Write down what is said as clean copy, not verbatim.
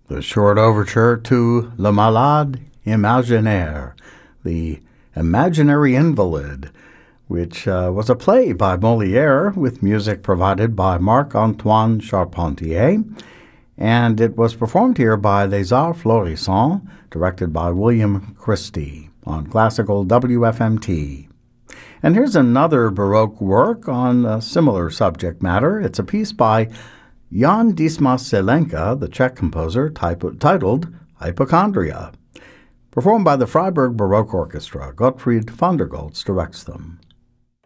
The short overture to Le Malade Imaginaire, the Imaginary Invalid, which was a play by Molière with music provided by Marc-Antoine Charpentier, and it was performed here by Les Arts Florissants, directed by William Christie on classical WFMT. And here's another Baroque work on a similar subject matter. It's a piece by Jan Dismas Zelenka, the Czech composer, titled Hypochondria. Performed by the Freiburg Baroque Orchestra, Gottfried van der Goltz directs them.